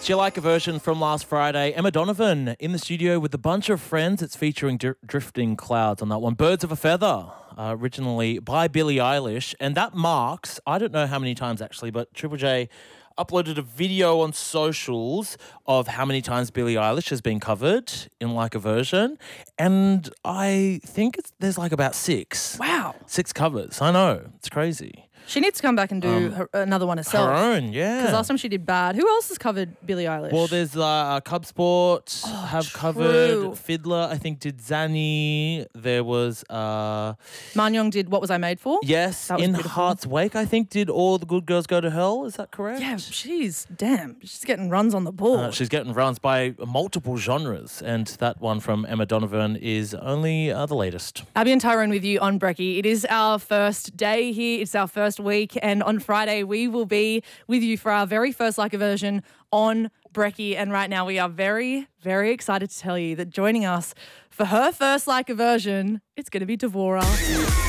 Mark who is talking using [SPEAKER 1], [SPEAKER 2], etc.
[SPEAKER 1] Do you like a version from last Friday? Emma Donovan in the studio with a bunch of friends. It's featuring Drifting Clouds on that one. Birds of a Feather, originally by Billie Eilish. And that marks, I don't know how many times actually, but Triple J uploaded a video on socials of how many times Billie Eilish has been covered in like a version. And I think there's like about 6.
[SPEAKER 2] Wow.
[SPEAKER 1] 6 covers. I know. It's crazy.
[SPEAKER 2] She needs to come back and do another one herself.
[SPEAKER 1] Her own, yeah.
[SPEAKER 2] Because last time she did Bad. Who else has covered Billie Eilish?
[SPEAKER 1] Well, there's Cub Sport have covered. Fiddler, I think, did Zanny. There was...
[SPEAKER 2] Manyoung did What Was I Made For?
[SPEAKER 1] Yes.
[SPEAKER 2] That was
[SPEAKER 1] In
[SPEAKER 2] beautiful.
[SPEAKER 1] Heart's Wake, I think, did All the Good Girls Go to Hell. Is that correct?
[SPEAKER 2] Yeah, she's getting runs on the board.
[SPEAKER 1] She's getting runs by multiple genres. And that one from Emma Donovan is only the latest.
[SPEAKER 2] Abby and Tyrone with you on Brekkie. It is our first day here. It's our first week. And on Friday, we will be with you for our very first Like a Version on Brekkie. And right now, we are very, very excited to tell you that joining us for her first Like a Version, it's going to be Devora.